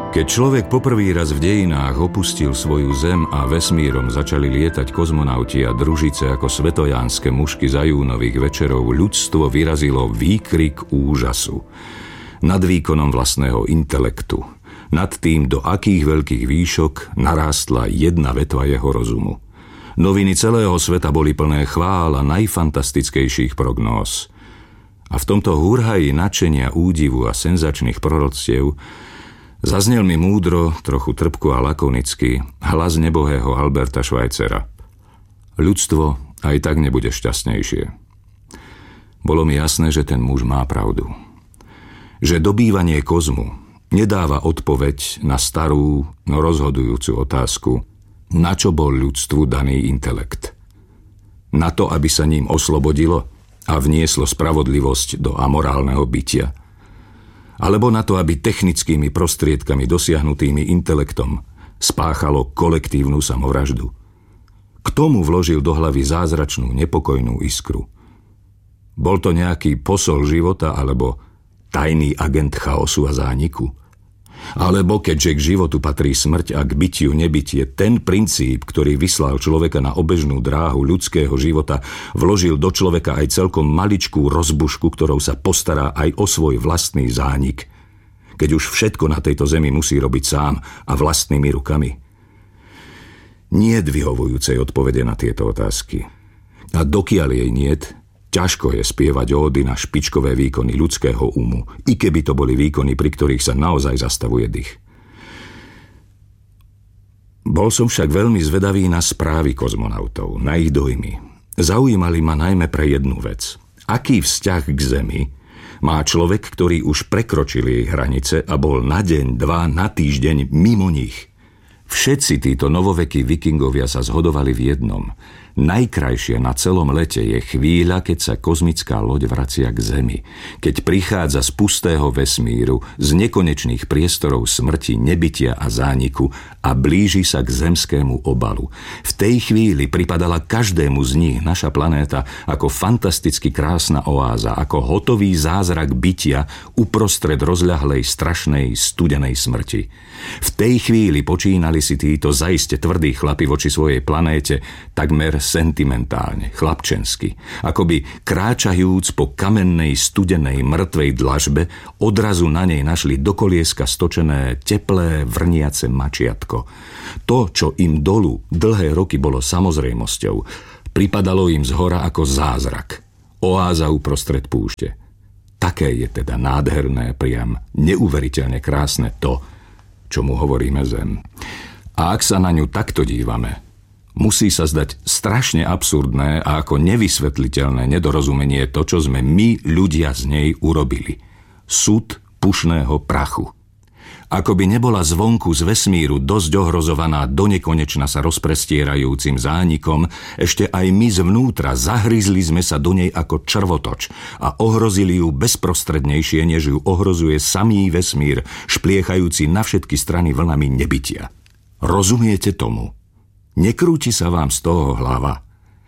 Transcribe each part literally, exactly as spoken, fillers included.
Keď človek poprvý raz v dejinách opustil svoju zem a vesmírom začali lietať kozmonauti a družice ako svetojánske mušky za júnových večerov, ľudstvo vyrazilo výkrik úžasu nad výkonom vlastného intelektu, nad tým, do akých veľkých výšok narástla jedna vetva jeho rozumu. Noviny celého sveta boli plné chvál a najfantastickejších prognóz. A v tomto húrhaji nadšenia, údivu a senzačných proroctiev zaznel mi múdro, trochu trpko a lakonicky hlas nebohého Alberta Schweitzera. Ľudstvo aj tak nebude šťastnejšie. Bolo mi jasné, že ten muž má pravdu. Že dobývanie kozmu nedáva odpoveď na starú, no rozhodujúcu otázku, na čo bol ľudstvu daný intelekt. Na to, aby sa ním oslobodilo a vnieslo spravodlivosť do amorálneho bytia, alebo na to, aby technickými prostriedkami dosiahnutými intelektom spáchalo kolektívnu samovraždu. K tomu vložil do hlavy zázračnú, nepokojnú iskru. Bol to nejaký posol života alebo tajný agent chaosu a zániku? Alebo keďže k životu patrí smrť a k bytiu nebytie, ten princíp, ktorý vyslal človeka na obežnú dráhu ľudského života, vložil do človeka aj celkom maličkú rozbušku, ktorou sa postará aj o svoj vlastný zánik, keď už všetko na tejto zemi musí robiť sám a vlastnými rukami. Niet vyhovujúcej odpovede na tieto otázky. A dokiaľ jej niet, ťažko je spievať ódy na špičkové výkony ľudského umu, i keby to boli výkony, pri ktorých sa naozaj zastavuje dých. Bol som však veľmi zvedavý na správy kozmonautov, na ich dojmy. Zaujímali ma najmä pre jednu vec. Aký vzťah k Zemi má človek, ktorý už prekročil jej hranice a bol na deň, dva, na týždeň mimo nich? Všetci títo novovekí vikingovia sa zhodovali v jednom. Najkrajšie na celom lete je chvíľa, keď sa kozmická loď vracia k Zemi, keď prichádza z pustého vesmíru, z nekonečných priestorov smrti, nebytia a zániku a blíži sa k zemskému obalu. V tej chvíli pripadala každému z nich naša planéta ako fantasticky krásna oáza, ako hotový zázrak bytia uprostred rozľahlej, strašnej, studenej smrti. V tej chvíli počínali si títo zaiste tvrdí chlapi voči svojej planéte takmer sentimentálne, chlapčensky, akoby kráčajúc po kamennej, studenej, mŕtvej dlažbe, odrazu na nej našli do kolieska stočené, teplé, vrniace mačiatko. To, čo im dolu dlhé roky bolo samozrejmosťou, pripadalo im zhora ako zázrak, oáza uprostred púšte. Také je teda nádherné, priam neuveriteľne krásne to, čomu hovoríme Zem. A ak sa na ňu takto dívame, musí sa zdať strašne absurdné a ako nevysvetliteľné nedorozumenie to, čo sme my, ľudia, z nej urobili. Sud pušného prachu. Ako by nebola zvonku z vesmíru dosť ohrozovaná donekonečna sa rozprestierajúcim zánikom, ešte aj my zvnútra zahryzli sme sa do nej ako črvotoč a ohrozili ju bezprostrednejšie, než ju ohrozuje samý vesmír, špliechajúci na všetky strany vlnami nebytia. Rozumiete tomu? Nekrúti sa vám z toho hlava?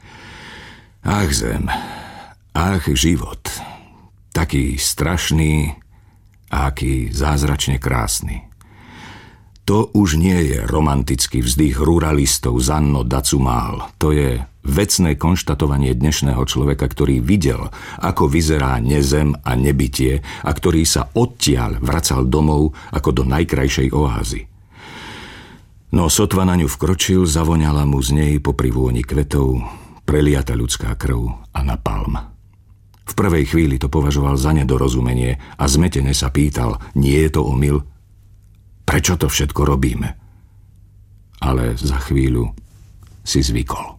Ach, Zem, ach, život, taký strašný a aký zázračne krásny. To už nie je romantický vzdych ruralistov z Anno Dazumal. To je vecné konštatovanie dnešného človeka, ktorý videl, ako vyzerá nezem a nebytie a ktorý sa odtiaľ vracal domov ako do najkrajšej oázy. No sotva na ňu vkročil, zavoňala mu z nej popri vôni kvetov, preliata ľudská krv a napalm. V prvej chvíli to považoval za nedorozumenie a zmetene sa pýtal, nie je to omyl? Prečo to všetko robíme? Ale za chvíľu si zvykol.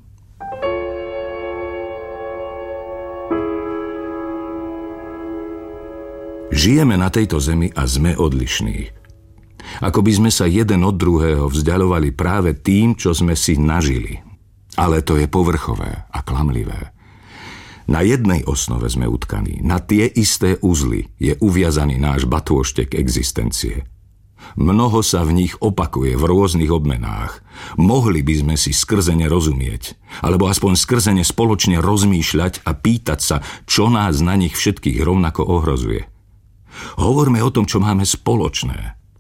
Žijeme na tejto zemi a sme odlišní. Ako by sme sa jeden od druhého vzdialovali práve tým, čo sme si nažili. Ale to je povrchové a klamlivé. Na jednej osnove sme utkaní, na tie isté uzly je uviazaný náš batôštek existencie. Mnoho sa v nich opakuje v rôznych obmenách. Mohli by sme si skrzene rozumieť, alebo aspoň skrzene spoločne rozmýšľať a pýtať sa, čo nás na nich všetkých rovnako ohrozuje. Hovorme o tom, čo máme spoločné.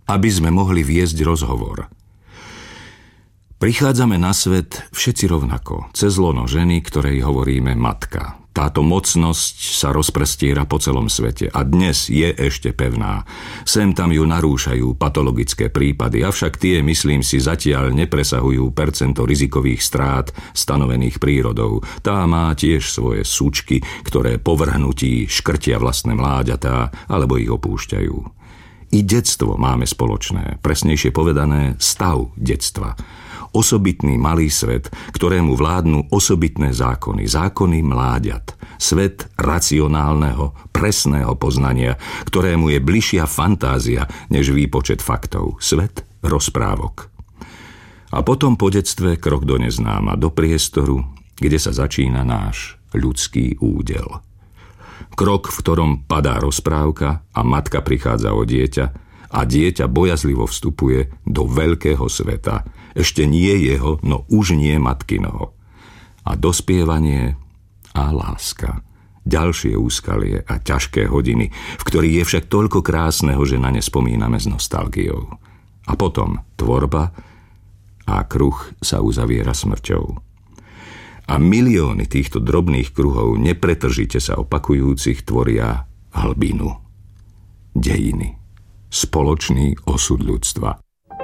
aby sme mohli viesť rozhovor. Prichádzame na svet všetci rovnako, cez lono ženy, ktorej hovoríme matka. Táto mocnosť sa rozprestiera po celom svete a dnes je ešte pevná. Sem tam ju narúšajú patologické prípady, avšak tie, myslím si, zatiaľ nepresahujú percento rizikových strát stanovených prírodou. Tá má tiež svoje súčky, ktoré po vrhnutí škrtia vlastné mláďatá alebo ich opúšťajú. I detstvo máme spoločné, presnejšie povedané stav detstva. Osobitný malý svet, ktorému vládnu osobitné zákony, zákony mláďat. Svet racionálneho, presného poznania, ktorému je bližšia fantázia než výpočet faktov. Svet rozprávok. A potom po detstve krok do neznáma, do priestoru, kde sa začína náš ľudský údel. Krok, v ktorom padá rozprávka a matka prichádza o dieťa, a dieťa bojazlivo vstupuje do veľkého sveta, ešte nie jeho, no už nie matkinoho. A dospievanie a láska, ďalšie úskalie a ťažké hodiny, v ktorých je však toľko krásneho, že na ne spomíname s nostalgiou. A potom tvorba a kruh sa uzaviera smrťou. A milióny týchto drobných kruhov, nepretržite sa opakujúcich, tvoria hlbinu. Dejiny. Spoločný osud ľudstva.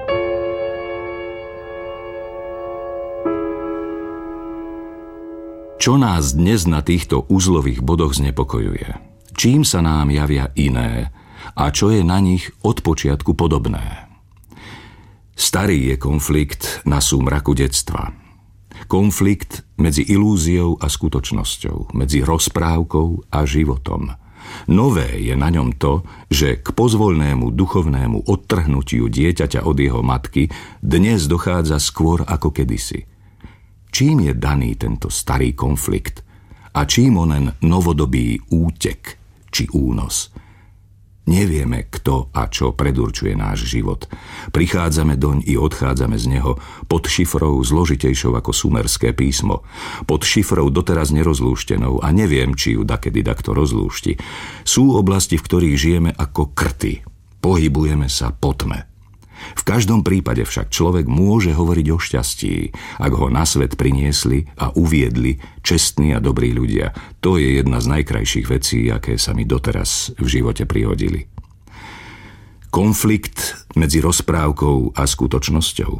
Čo nás dnes na týchto uzlových bodoch znepokojuje? Čím sa nám javia iné a čo je na nich od počiatku podobné? Starý je konflikt na súmraku detstva. Konflikt medzi ilúziou a skutočnosťou, medzi rozprávkou a životom. Nové je na ňom to, že k pozvoľnému duchovnému odtrhnutiu dieťaťa od jeho matky dnes dochádza skôr ako kedysi. Čím je daný tento starý konflikt a čím onen novodobý útek či únos? Nevieme, kto a čo predurčuje náš život. Prichádzame doň i odchádzame z neho pod šifrou zložitejšou ako sumerské písmo, pod šifrou doteraz nerozlúštenou a neviem, či ju dakedy dakto rozlúšti. Sú oblasti, v ktorých žijeme ako krty. Pohybujeme sa po tme. V každom prípade však človek môže hovoriť o šťastí, ak ho na svet priniesli a uviedli čestní a dobrí ľudia. To je jedna z najkrajších vecí, aké sa mi doteraz v živote prihodili. Konflikt medzi rozprávkou a skutočnosťou.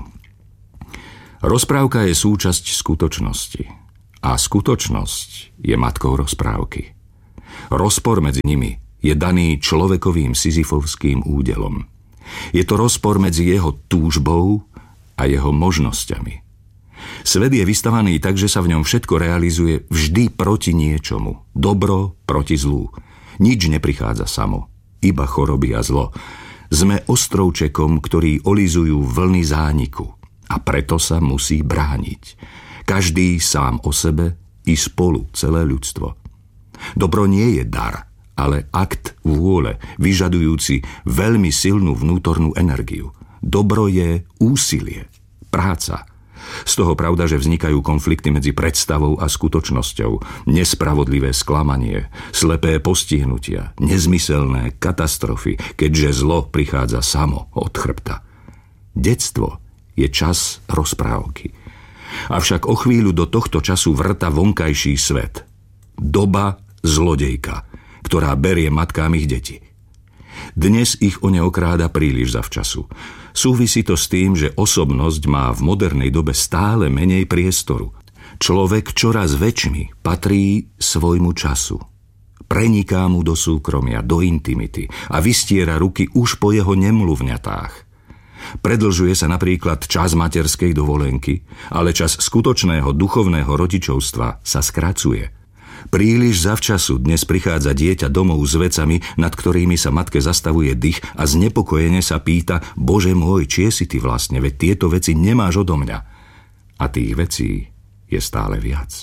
Rozprávka je súčasť skutočnosti a skutočnosť je matkou rozprávky. Rozpor medzi nimi je daný človekovým sizifovským údelom. Je to rozpor medzi jeho túžbou a jeho možnosťami. Svet je vystavaný tak, že sa v ňom všetko realizuje vždy proti niečomu. Dobro proti zlu. Nič neprichádza samo, iba choroby a zlo. Sme ostrovčekom, ktorý olizujú vlny zániku a preto sa musí brániť. Každý sám o sebe i spolu celé ľudstvo. Dobro nie je dar, ale akt vôle, vyžadujúci veľmi silnú vnútornú energiu. Dobro je úsilie, práca. Z toho pravda, že vznikajú konflikty medzi predstavou a skutočnosťou, nespravodlivé sklamanie, slepé postihnutia, nezmyselné katastrofy, keďže zlo prichádza samo od chrbta. Detstvo je čas rozprávky. Avšak o chvíľu do tohto času vrta vonkajší svet. Doba zlodejka, ktorá berie matkám ich deti. Dnes ich o ne okráda príliš zavčasu. Súvisí to s tým, že osobnosť má v modernej dobe stále menej priestoru. Človek čoraz väčšmi patrí svojmu času. Preniká mu do súkromia, do intimity a vystiera ruky už po jeho nemluvňatách. Predlžuje sa napríklad čas materskej dovolenky, ale čas skutočného duchovného rodičovstva sa skracuje. Príliš zavčasu dnes prichádza dieťa domov s vecami, nad ktorými sa matke zastavuje dych a znepokojene sa pýta: Bože môj, čie si ty vlastne, veď tieto veci nemáš odo mňa. A tých vecí je stále viac.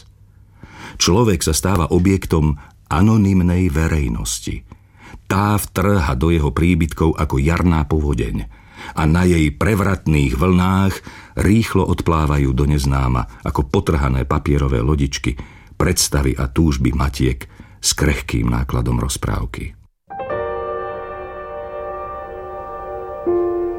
Človek sa stáva objektom anonymnej verejnosti. Tá vtrha do jeho príbytkov ako jarná povodeň a na jej prevratných vlnách rýchlo odplávajú do neznáma ako potrhané papierové lodičky predstavy a túžby matiek s krehkým nákladom rozprávky.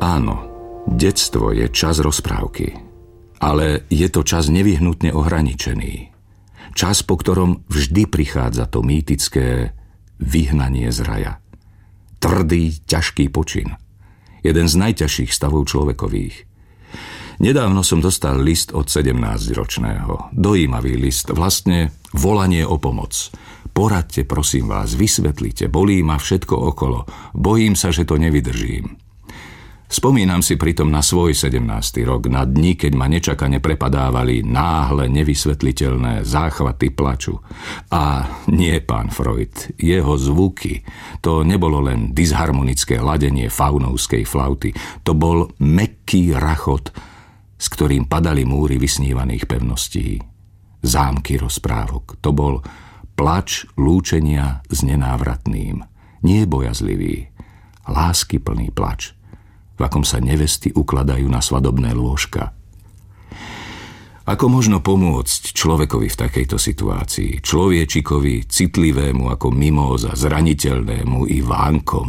Áno, detstvo je čas rozprávky, ale je to čas nevyhnutne ohraničený. Čas, po ktorom vždy prichádza to mýtické vyhnanie z raja. Tvrdý, ťažký počin. Jeden z najťažších stavov človekových. Nedávno som dostal list od sedemnásťročného. Dojímavý list, vlastne volanie o pomoc. Poradte, prosím vás, vysvetlite, bolí ma všetko okolo. Bojím sa, že to nevydržím. Spomínam si pritom na svoj sedemnásty rok, na dni, keď ma nečakane prepadávali náhle nevysvetliteľné záchvaty plaču. A nie pán Freud, jeho zvuky, to nebolo len disharmonické ladenie faunovskej flauty, to bol mäkký rachot, s ktorým padali múry vysnívaných pevností. Zámky rozprávok, to bol plač lúčenia s nenávratným, nie bojazlivý, láskyplný plač, v akom sa nevesty ukladajú na svadobné lôžka. Ako možno pomôcť človekovi v takejto situácii, človečikovi citlivému ako mimóza, zraniteľnému i vánkom?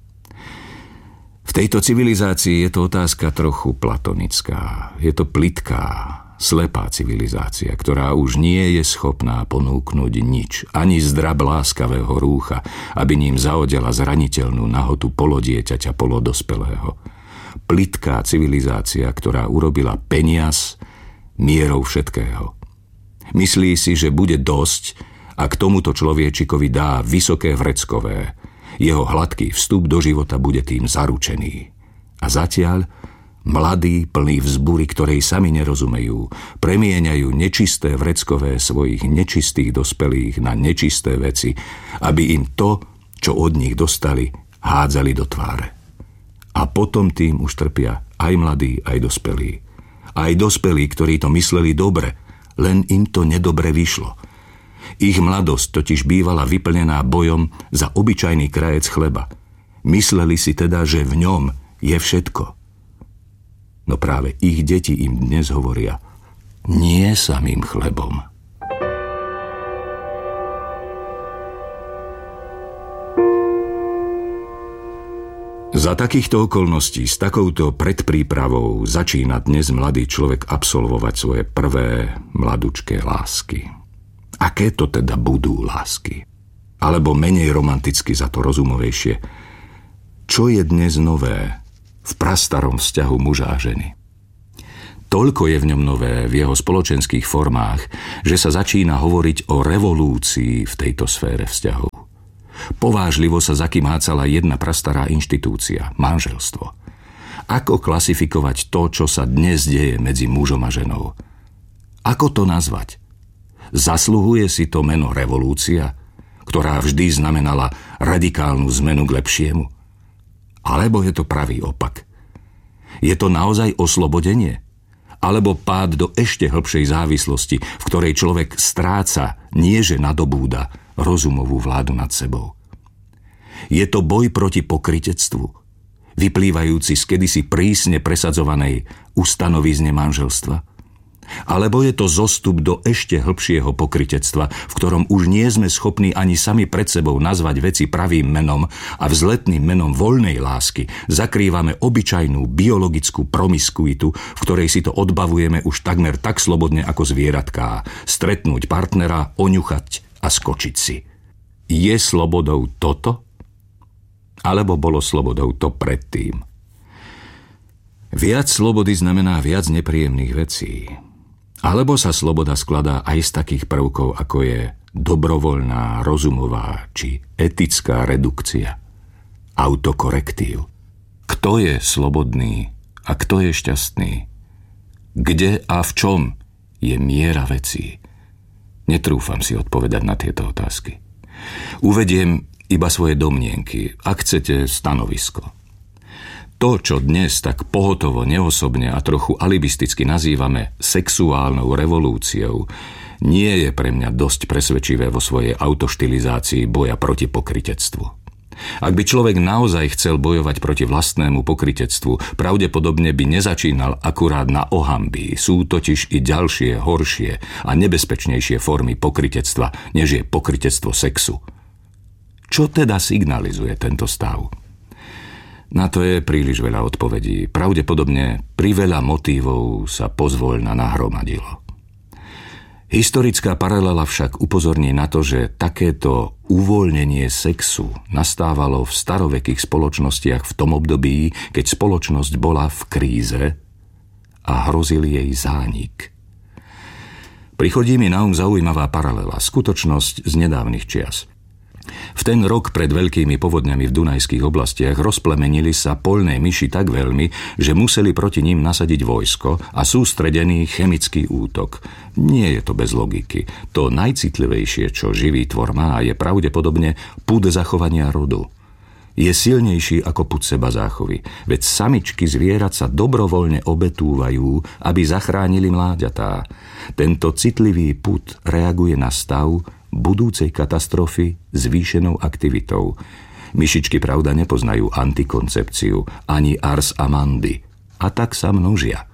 V tejto civilizácii je to otázka trochu platonická. Je to plitká, slepá civilizácia, ktorá už nie je schopná ponúknuť nič, ani zdrab láskavého rúcha, aby ním zaodela zraniteľnú nahotu polodieťaťa, polodospelého. Plitká civilizácia, ktorá urobila peniaz mierou všetkého. Myslí si, že bude dosť, ak tomuto človečikovi dá vysoké vreckové. Jeho hladký vstup do života bude tým zaručený. A zatiaľ mladí, plní vzbury, ktorej sami nerozumejú, premieňajú nečisté vreckové svojich nečistých dospelých na nečisté veci, aby im to, čo od nich dostali, hádzali do tváre. A potom tým už trpia aj mladí, aj dospelí. Aj dospelí, ktorí to mysleli dobre, len im to nedobre vyšlo. Ich mladosť totiž bývala vyplnená bojom za obyčajný krajec chleba. Mysleli si teda, že v ňom je všetko. No práve ich deti im dnes hovoria: nie samým chlebom. Za takýchto okolností, s takouto predprípravou začína dnes mladý človek absolvovať svoje prvé mladučké lásky. Aké to teda budú lásky? Alebo menej romanticky, za to rozumovejšie, čo je dnes nové v prastarom vzťahu muža a ženy? Toľko je v ňom nové v jeho spoločenských formách, že sa začína hovoriť o revolúcii v tejto sfére vzťahov. Povážlivo sa zakymácala jedna prastará inštitúcia, manželstvo. Ako klasifikovať to, čo sa dnes deje medzi mužom a ženou? Ako to nazvať? Zasluhuje si to meno revolúcia, ktorá vždy znamenala radikálnu zmenu k lepšiemu? Alebo je to pravý opak? Je to naozaj oslobodenie? Alebo pád do ešte hlbšej závislosti, v ktorej človek stráca, nie že nadobúda, rozumovú vládu nad sebou? Je to boj proti pokrytectvu, vyplývajúci z kedysi prísne presadzovanej ustanovizne manželstva? Alebo je to zostup do ešte hlbšieho pokrytectva, v ktorom už nie sme schopní ani sami pred sebou nazvať veci pravým menom a vzletným menom voľnej lásky zakrývame obyčajnú biologickú promiskuitu, v ktorej si to odbavujeme už takmer tak slobodne ako zvieratká, stretnúť partnera, oňuchať a skočiť si. Je slobodou toto? Alebo bolo slobodou to predtým? Viac slobody znamená viac nepríjemných vecí. Alebo sa sloboda skladá aj z takých prvkov, ako je dobrovoľná, rozumová či etická redukcia, autokorektív. Kto je slobodný a kto je šťastný? Kde a v čom je miera vecí? Netrúfam si odpovedať na tieto otázky. Uvediem iba svoje domnienky, ak chcete stanovisko. To, čo dnes tak pohotovo, neosobne a trochu alibisticky nazývame sexuálnou revolúciou, nie je pre mňa dosť presvedčivé vo svojej autoštilizácii boja proti pokrytectvu. Ak by človek naozaj chcel bojovať proti vlastnému pokrytectvu, pravdepodobne by nezačínal akurát na ohambii. Sú totiž i ďalšie, horšie a nebezpečnejšie formy pokrytectva, než je pokrytectvo sexu. Čo teda signalizuje tento stav? Na to je príliš veľa odpovedí. Pravdepodobne priveľa motívov sa pozvoľna nahromadilo. Historická paralela však upozorní na to, že takéto uvoľnenie sexu nastávalo v starovekých spoločnostiach v tom období, keď spoločnosť bola v kríze a hrozil jej zánik. Prichodí mi na um zaujímavá paralela, skutočnosť z nedávnych čias. V ten rok pred veľkými povodňami v Dunajských oblastiach rozplemenili sa poľné myši tak veľmi, že museli proti ním nasadiť vojsko a sústredený chemický útok. Nie je to bez logiky. To najcitlivejšie, čo živý tvor má, je pravdepodobne pud zachovania rodu. Je silnejší ako pud seba záchovy, veď samičky zvierat sa dobrovoľne obetúvajú, aby zachránili mláďatá. Tento citlivý pud reaguje na stav budúcej katastrofy zvýšenou aktivitou. Myšičky pravda nepoznajú antikoncepciu ani ars amandi a tak sa množia.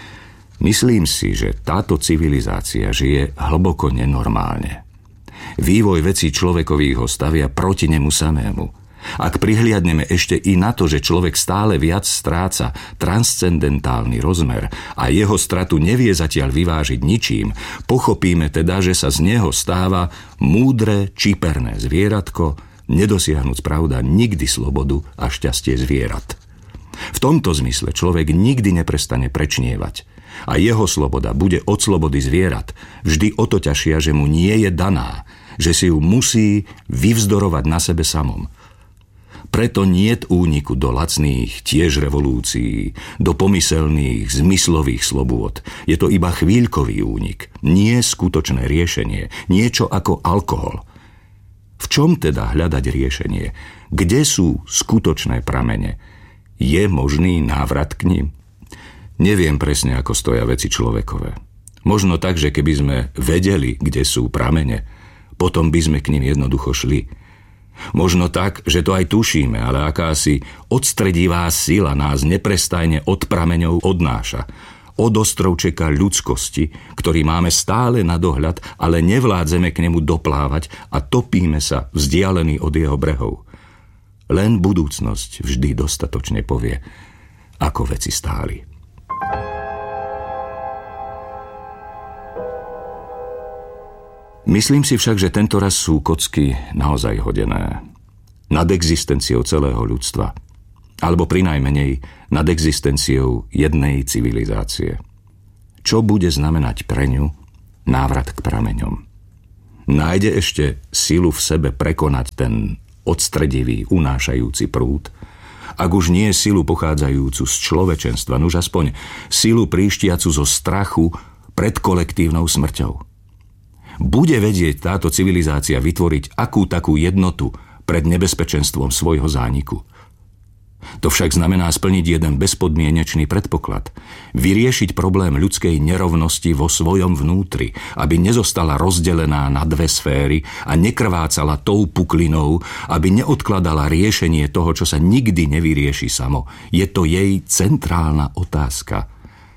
Myslím si, že táto civilizácia žije hlboko nenormálne. Vývoj vecí človekových ho stavia proti nemu samému. Ak prihliadneme ešte i na to, že človek stále viac stráca transcendentálny rozmer a jeho stratu nevie zatiaľ vyvážiť ničím, pochopíme teda, že sa z neho stáva múdre, čiperné zvieratko, nedosiahnuc pravda nikdy slobodu a šťastie zvierat. V tomto zmysle človek nikdy neprestane prečnievať a jeho sloboda bude od slobody zvierat vždy o to ťažšia, že mu nie je daná, že si ju musí vyvzdorovať na sebe samom. Preto niet úniku do lacných tiež revolúcií, do pomyselných zmyslových slobôd. Je to iba chvíľkový únik, nie skutočné riešenie, niečo ako alkohol. V čom teda hľadať riešenie? Kde sú skutočné pramene? Je možný návrat k nim? Neviem presne, ako stoja veci človekové. Možno tak, že keby sme vedeli, kde sú pramene, potom by sme k nim jednoducho šli. Možno tak, že to aj tušíme, ale akási odstredivá sila nás neprestajne od prameňov odnáša. Od ostrovčeka ľudskosti, ktorý máme stále na dohľad, ale nevládzeme k nemu doplávať a topíme sa vzdialení od jeho brehov. Len budúcnosť vždy dostatočne povie, ako veci stáli. Myslím si však, že tento raz sú kocky naozaj hodené. Nad existenciou celého ľudstva. Alebo prinajmenej nad existenciou jednej civilizácie. Čo bude znamenať pre ňu návrat k prameňom? Nájde ešte silu v sebe prekonať ten odstredivý, unášajúci prúd? Ak už nie silu pochádzajúcu z človečenstva, nuž aspoň silu príštiacu zo strachu pred kolektívnou smrťou. Bude vedieť táto civilizácia vytvoriť akú takú jednotu pred nebezpečenstvom svojho zániku. To však znamená splniť jeden bezpodmienečný predpoklad. Vyriešiť problém ľudskej nerovnosti vo svojom vnútri, aby nezostala rozdelená na dve sféry a nekrvácala tou puklinou, aby neodkladala riešenie toho, čo sa nikdy nevyrieši samo. Je to jej centrálna otázka.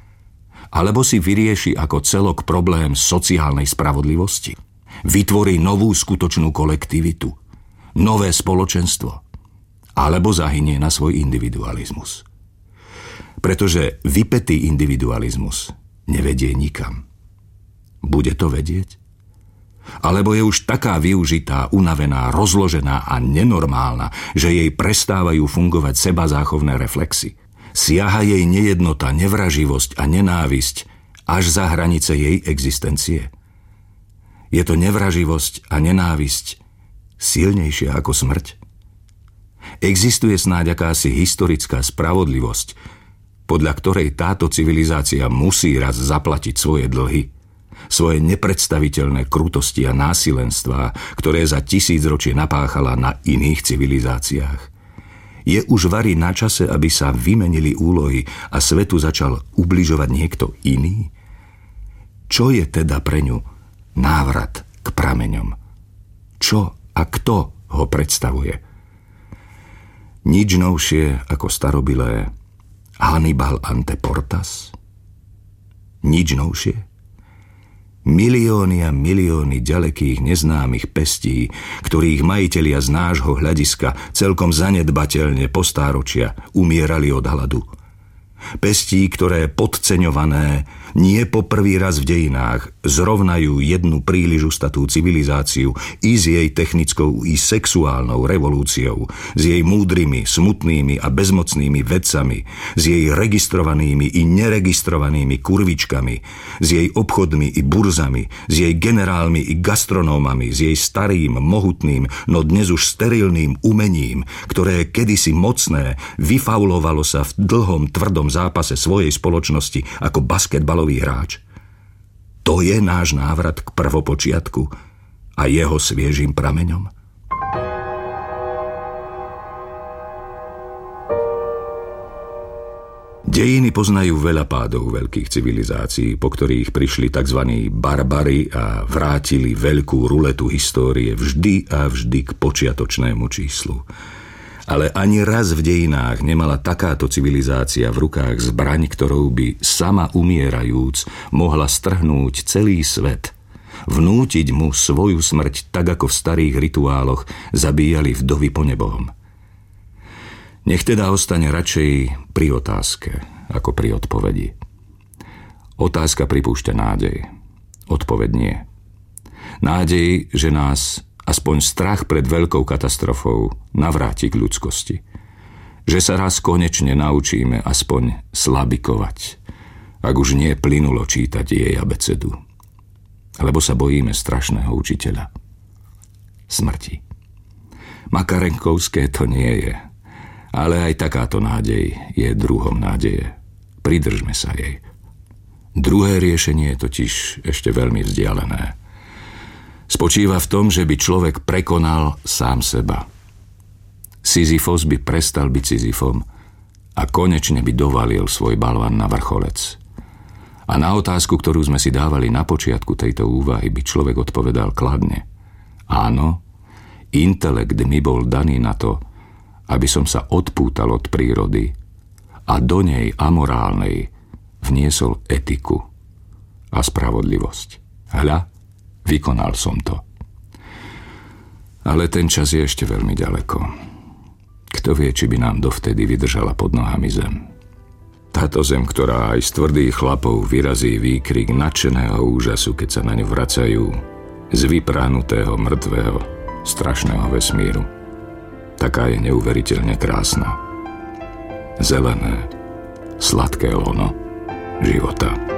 Alebo si vyrieši ako celok problém sociálnej spravodlivosti. Vytvorí novú skutočnú kolektivitu, nové spoločenstvo. Alebo zahynie na svoj individualizmus. Pretože vypätý individualizmus nevedie nikam. Bude to vedieť? Alebo je už taká využitá, unavená, rozložená a nenormálna, že jej prestávajú fungovať sebazáchovné reflexy. Siaha jej nejednota, nevraživosť a nenávisť až za hranice jej existencie. Je to nevraživosť a nenávisť silnejšia ako smrť? Existuje snáď akási historická spravodlivosť, podľa ktorej táto civilizácia musí raz zaplatiť svoje dlhy, svoje nepredstaviteľné krutosti a násilenstvá, ktoré za tisícročie napáchala na iných civilizáciách. Je už vari na čase, aby sa vymenili úlohy a svetu začal ubližovať niekto iný? Čo je teda pre ňu návrat k prameňom? Čo a kto ho predstavuje? Nič novšie ako starobilé Hannibal ante portas? Nič novšie? Milióny a milióny ďalekých neznámych pestí, ktorých majitelia z nášho hľadiska celkom zanedbateľne po stáročia umierali od hladu. Pestí, ktoré podceňované nie po prvý raz v dejinách zrovnajú jednu príliš ustatú civilizáciu i s jej technickou i sexuálnou revolúciou, s jej múdrymi, smutnými a bezmocnými vedcami, s jej registrovanými i neregistrovanými kurvičkami, s jej obchodmi i burzami, s jej generálmi i gastronómami, s jej starým, mohutným, no dnes už sterilným umením, ktoré kedysi mocné vyfaulovalo sa v dlhom, tvrdom zápase svojej spoločnosti ako basketbalový hráč. To je náš návrat k prvopočiatku a jeho sviežým prameňom. Dejiny poznajú veľa pádov veľkých civilizácií, po ktorých prišli tzv. Barbari a vrátili veľkú ruletu histórie vždy a vždy k počiatočnému číslu. Ale ani raz v dejinách nemala takáto civilizácia v rukách zbraň, ktorou by sama umierajúc mohla strhnúť celý svet, vnútiť mu svoju smrť tak, ako v starých rituáloch zabíjali vdovy po nebohom. Nech teda ostane radšej pri otázke, ako pri odpovedi. Otázka pripúšťa nádej, odpoveď nie. Nádej, že nás aspoň strach pred veľkou katastrofou navráti k ľudskosti. Že sa raz konečne naučíme aspoň slabikovať, ak už nie plynulo čítať jej abecedu. Lebo sa bojíme strašného učiteľa. Smrti. Makarenkovské to nie je, ale aj takáto nádej je druhom nádeje. Pridržme sa jej. Druhé riešenie je totiž ešte veľmi vzdialené. Spočíva v tom, že by človek prekonal sám seba. Sisyfos by prestal byť Sisyfom a konečne by dovalil svoj balvan na vrcholec. A na otázku, ktorú sme si dávali na počiatku tejto úvahy, by človek odpovedal kladne. Áno, intelekt mi bol daný na to, aby som sa odpútal od prírody a do nej amorálnej vniesol etiku a spravodlivosť. Hľa, vykonal som to. Ale ten čas je ešte veľmi ďaleko. Kto vie, či by nám dovtedy vydržala pod nohami zem. Táto zem, ktorá aj z tvrdých chlapov vyrazí výkrik nadšeného úžasu, keď sa na ňu vracajú z vyprahnutého, mŕtvého, strašného vesmíru. Taká je neuveriteľne krásna. Zelené, sladké lono života.